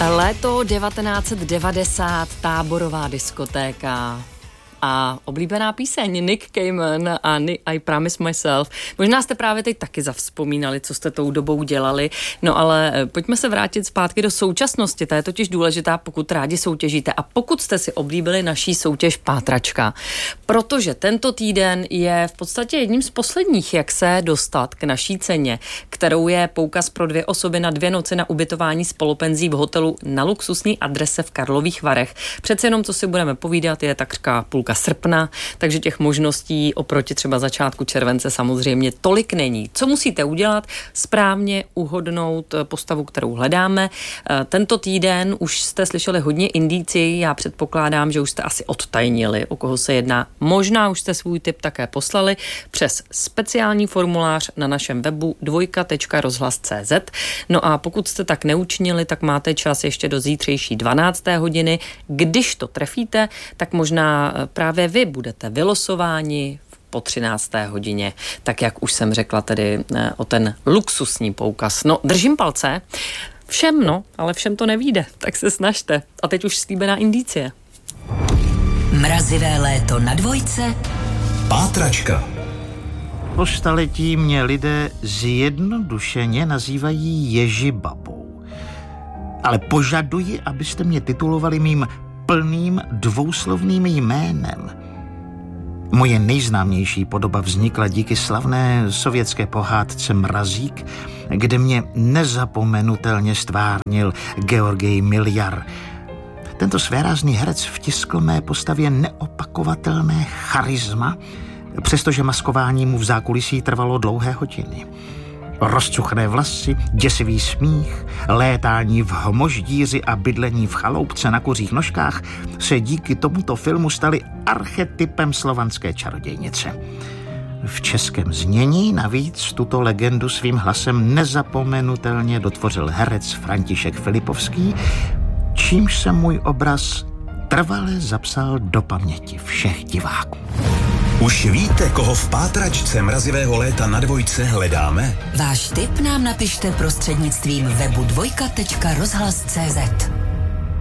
Léto 1990, táborová diskotéka a oblíbená píseň Nick Cayman a I Promise Myself. Možná jste právě teď taky zavzpomínali, co jste tou dobou dělali, no ale pojďme se vrátit zpátky do současnosti, ta je totiž důležitá, pokud rádi soutěžíte a pokud jste si oblíbili naší soutěž Pátračka, protože tento týden je v podstatě jedním z posledních, jak se dostat k naší ceně, kterou je poukaz pro 2 osoby na 2 noci na ubytování spolupenzí v hotelu na luxusní adrese v Karlových Varech. Přece jenom, co si budeme povídat, je takřka půlka srpna, takže těch možností oproti třeba začátku července samozřejmě tolik není. Co musíte udělat? Správně uhodnout postavu, kterou hledáme. Tento týden už jste slyšeli hodně indicí, já předpokládám, že už jste asi odtajnili, o koho se jedná. Možná už jste svůj tip také poslali přes speciální formulář na našem webu dvojka.rozhlas.cz. No a pokud jste tak neučinili, tak máte čas ještě do zítřejší 12. hodiny. Když to trefíte, tak možná právě vy budete vylosováni po 13. hodině, tak jak už jsem řekla tedy o ten luxusní poukaz. No, držím palce. Všem, ale všem to nevyjde, tak se snažte. A teď už slíbená indicie. Mrazivé léto na Dvojce. Pátračka. Po staletí mě lidé zjednodušeně nazývají Ježibabou. Ale požaduji, abyste mě titulovali mým plným dvouslovným jménem. Moje nejznámější podoba vznikla díky slavné sovětské pohádce Mrazík, kde mě nezapomenutelně stvárnil Georgij Miljar. Tento svérázný herec vtiskl mé postavě neopakovatelné charisma, přestože maskování mu v zákulisí trvalo dlouhé hodiny. Rozcuchné vlasy, děsivý smích, létání v hmoždíři a bydlení v chaloupce na kuřích nožkách se díky tomuto filmu staly archetypem slovanské čarodějnice. V českém znění navíc tuto legendu svým hlasem nezapomenutelně dotvořil herec František Filipovský, čímž se můj obraz trvale zapsal do paměti všech diváků. Už víte, koho v Pátračce mrazivého léta na Dvojce hledáme? Váš tip nám napište prostřednictvím webu dvojka.rozhlas.cz.